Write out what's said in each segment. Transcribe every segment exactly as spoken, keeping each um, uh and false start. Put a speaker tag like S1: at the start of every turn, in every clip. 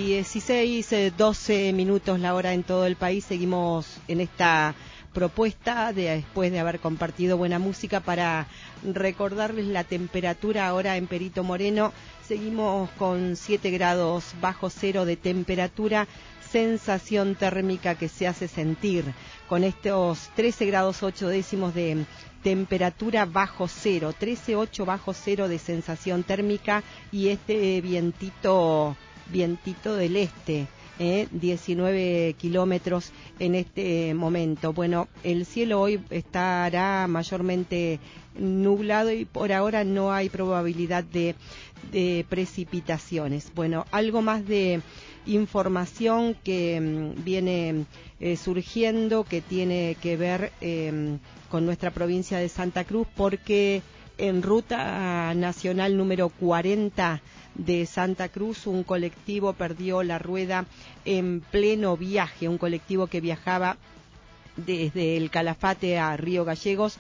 S1: dieciséis, doce minutos la hora en todo el país. Seguimos en esta propuesta de, después de haber compartido buena música, para recordarles la temperatura ahora en Perito Moreno. Seguimos con siete grados bajo cero de temperatura, sensación térmica que se hace sentir con estos trece grados ocho décimos de temperatura bajo cero, trece ocho bajo cero de sensación térmica, y este vientito vientito del este, eh, diecinueve kilómetros en este momento. Bueno, el cielo hoy estará mayormente nublado y por ahora no hay probabilidad de, de precipitaciones. Bueno, algo más de información que mmm, viene eh, surgiendo, que tiene que ver eh, con nuestra provincia de Santa Cruz, porque en ruta nacional número cuarenta de Santa Cruz, un colectivo perdió la rueda en pleno viaje, un colectivo que viajaba desde el Calafate a Río Gallegos.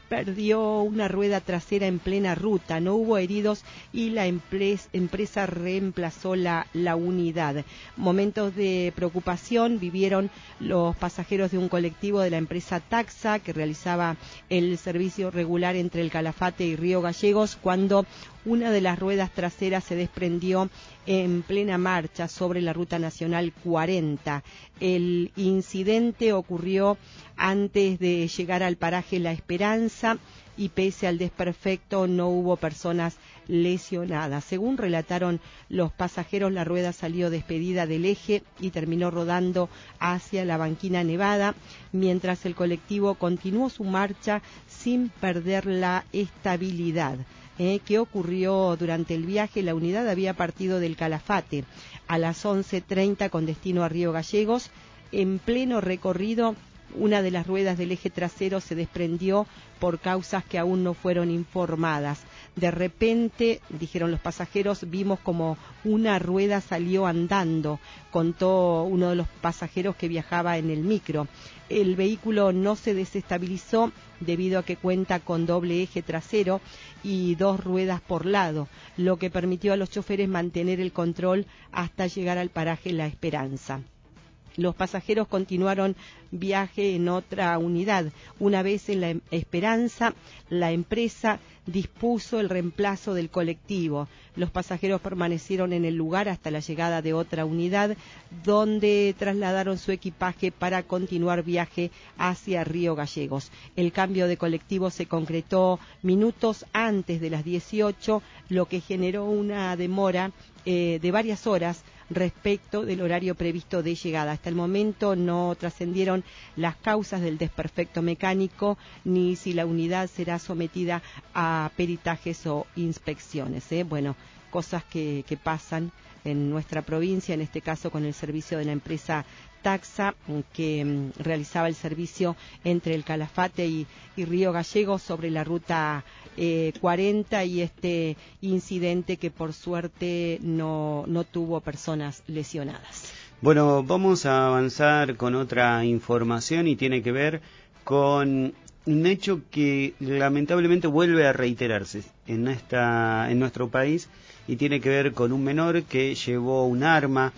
S1: Perdió una rueda trasera en plena ruta, no hubo heridos y la empresa reemplazó la, la unidad. Momentos de preocupación vivieron los pasajeros de un colectivo de la empresa Taxa, que realizaba el servicio regular entre el Calafate y Río Gallegos, cuando una de las ruedas traseras se desprendió en plena marcha sobre la ruta nacional cuarenta. El incidente ocurrió antes de llegar al paraje La Esperanza y pese al desperfecto no hubo personas lesionadas. Según relataron los pasajeros, la rueda salió despedida del eje y terminó rodando hacia la Banquina Nevada, mientras el colectivo continuó su marcha sin perder la estabilidad. Eh, ¿Qué ocurrió durante el viaje? La unidad había partido del Calafate a las once treinta con destino a Río Gallegos. En pleno recorrido, una de las ruedas del eje trasero se desprendió por causas que aún no fueron informadas. De repente, dijeron los pasajeros, vimos como una rueda salió andando, contó uno de los pasajeros que viajaba en el micro. El vehículo no se desestabilizó debido a que cuenta con doble eje trasero y dos ruedas por lado, lo que permitió a los choferes mantener el control hasta llegar al paraje La Esperanza. Los pasajeros continuaron viaje en otra unidad. Una vez en La Esperanza, la empresa dispuso el reemplazo del colectivo. Los pasajeros permanecieron en el lugar hasta la llegada de otra unidad, donde trasladaron su equipaje para continuar viaje hacia Río Gallegos. El cambio de colectivo se concretó minutos antes de las dieciocho, lo que generó una demora eh, de varias horas respecto del horario previsto de llegada. Hasta el momento no trascendieron las causas del desperfecto mecánico ni si la unidad será sometida a peritajes o inspecciones. ¿eh? Bueno, cosas que, que pasan en nuestra provincia, en este caso con el servicio de la empresa Taxa, que um, realizaba el servicio entre el Calafate y, y Río Gallegos sobre la ruta eh, cuarenta, y este incidente que por suerte no, no tuvo personas lesionadas.
S2: Bueno, vamos a avanzar con otra información y tiene que ver con un hecho que lamentablemente vuelve a reiterarse en, esta, en nuestro país, y tiene que ver con un menor que llevó un arma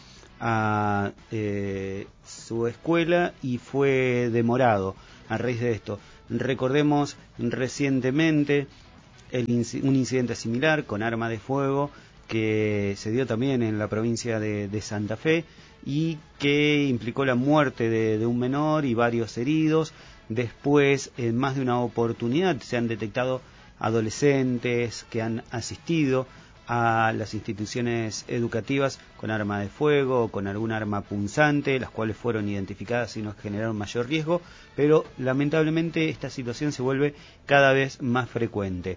S2: a eh, su escuela y fue demorado a raíz de esto. Recordemos recientemente el inc- un incidente similar con arma de fuego que se dio también en la provincia de, de Santa Fe, y que implicó la muerte de, de un menor y varios heridos. Después, en más de una oportunidad, se han detectado adolescentes que han asistido a las instituciones educativas con arma de fuego o con algún arma punzante, las cuales fueron identificadas y nos generaron mayor riesgo, pero lamentablemente esta situación se vuelve cada vez más frecuente.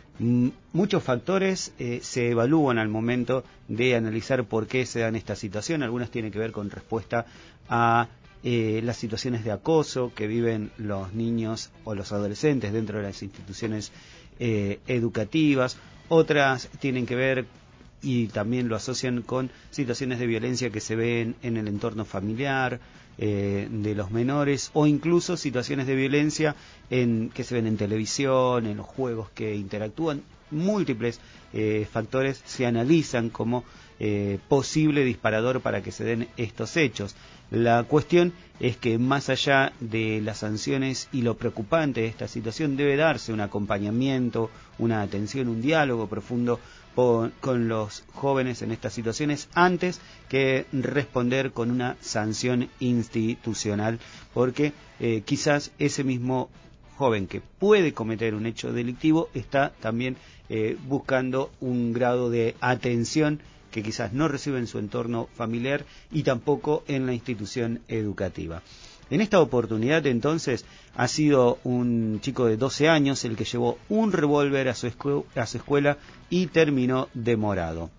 S2: Muchos factores eh, se evalúan al momento de analizar por qué se dan esta situación. Algunas tienen que ver con respuesta a eh, las situaciones de acoso que viven los niños o los adolescentes dentro de las instituciones eh, educativas. Otras tienen que ver, y también lo asocian con situaciones de violencia que se ven en el entorno familiar eh, de los menores, o incluso situaciones de violencia en, que se ven en televisión, en los juegos que interactúan. múltiples eh, factores se analizan como eh, posible disparador para que se den estos hechos. La cuestión es que más allá de las sanciones y lo preocupante de esta situación, debe darse un acompañamiento, una atención, un diálogo profundo con, con los jóvenes en estas situaciones antes que responder con una sanción institucional, porque eh, quizás ese mismo joven que puede cometer un hecho delictivo está también eh, buscando un grado de atención que quizás no recibe en su entorno familiar y tampoco en la institución educativa. En esta oportunidad, entonces, ha sido un chico de doce años el que llevó un revólver a su, escu- a su escuela y terminó demorado.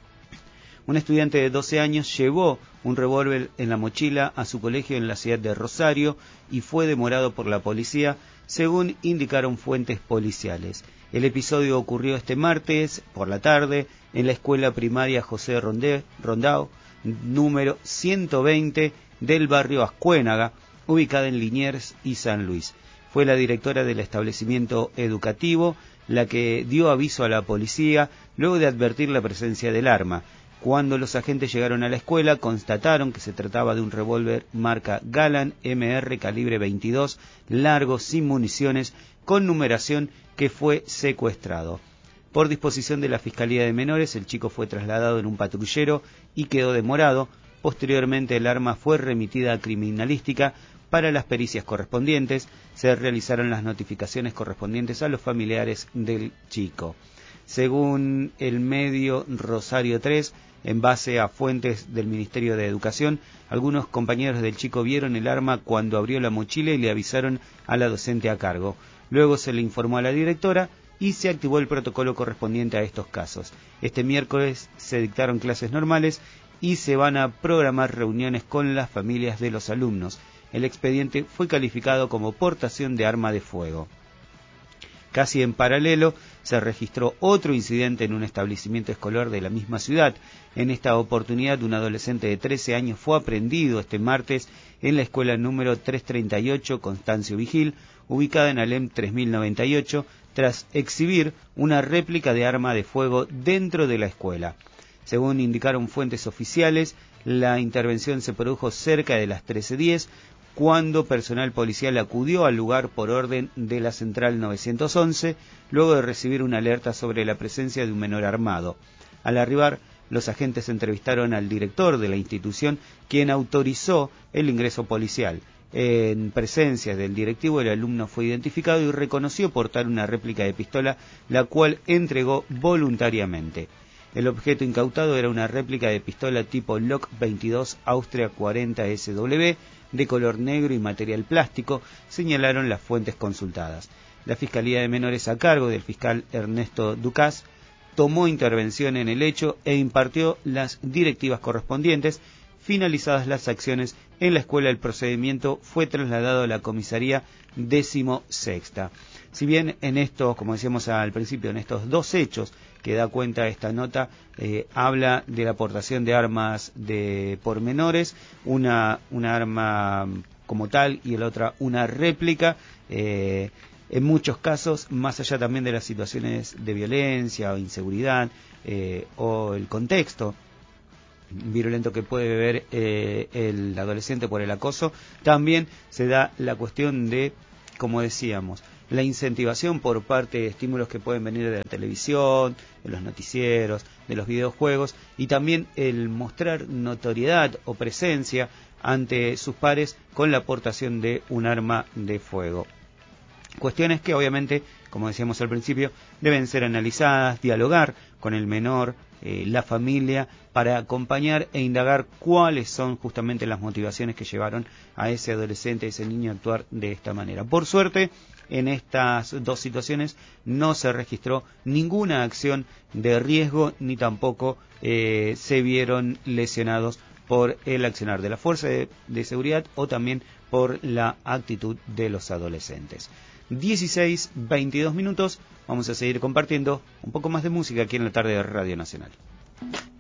S2: Un estudiante de doce años llevó un revólver en la mochila a su colegio en la ciudad de Rosario y fue demorado por la policía, según indicaron fuentes policiales. El episodio ocurrió este martes por la tarde en la escuela primaria José Rondé, Rondao, número ciento veinte del barrio Ascuénaga, ubicada en Liniers y San Luis. Fue la directora del establecimiento educativo la que dio aviso a la policía luego de advertir la presencia del arma. Cuando los agentes llegaron a la escuela, constataron que se trataba de un revólver marca Galan M R calibre veintidós, largo, sin municiones, con numeración, que fue secuestrado. Por disposición de la Fiscalía de Menores, el chico fue trasladado en un patrullero y quedó demorado. Posteriormente, el arma fue remitida a criminalística para las pericias correspondientes. Se realizaron las notificaciones correspondientes a los familiares del chico. Según el medio Rosario tres, en base a fuentes del Ministerio de Educación, algunos compañeros del chico vieron el arma cuando abrió la mochila y le avisaron a la docente a cargo. Luego se le informó a la directora y se activó el protocolo correspondiente a estos casos. Este miércoles se dictaron clases normales y se van a programar reuniones con las familias de los alumnos. El expediente fue calificado como portación de arma de fuego. Casi en paralelo, se registró otro incidente en un establecimiento escolar de la misma ciudad. En esta oportunidad, un adolescente de trece años fue aprehendido este martes en la escuela número trescientos treinta y ocho Constancio Vigil, ubicada en Alem tres mil noventa y ocho, tras exhibir una réplica de arma de fuego dentro de la escuela. Según indicaron fuentes oficiales, la intervención se produjo cerca de las trece diez, cuando personal policial acudió al lugar por orden de la Central novecientos once, luego de recibir una alerta sobre la presencia de un menor armado. Al arribar, los agentes entrevistaron al director de la institución, quien autorizó el ingreso policial. En presencia del directivo, el alumno fue identificado y reconoció portar una réplica de pistola, la cual entregó voluntariamente. El objeto incautado era una réplica de pistola tipo Lock veintidós Austria cuarenta S W, de color negro y material plástico, señalaron las fuentes consultadas. La Fiscalía de Menores, a cargo del fiscal Ernesto Ducás, tomó intervención en el hecho e impartió las directivas correspondientes. Finalizadas las acciones en la escuela, el procedimiento fue trasladado a la comisaría decimosexta. Si bien en estos, como decíamos al principio, en estos dos hechos que da cuenta esta nota, eh, habla de la aportación de armas de por menores, una, una arma como tal y la otra una réplica, eh, en muchos casos, más allá también de las situaciones de violencia o inseguridad eh, o el contexto virulento que puede ver eh, el adolescente por el acoso, también se da la cuestión de, como decíamos, la incentivación por parte de estímulos que pueden venir de la televisión, de los noticieros, de los videojuegos, y también el mostrar notoriedad o presencia ante sus pares con la aportación de un arma de fuego. Cuestiones que obviamente, como decíamos al principio, deben ser analizadas, dialogar con el menor, eh, la familia, para acompañar e indagar cuáles son justamente las motivaciones que llevaron a ese adolescente, a ese niño a actuar de esta manera. Por suerte, en estas dos situaciones no se registró ninguna acción de riesgo ni tampoco eh, se vieron lesionados por el accionar de la fuerza de, de seguridad o también por la actitud de los adolescentes. dieciséis, veintidós minutos, vamos a seguir compartiendo un poco más de música aquí en la tarde de Radio Nacional.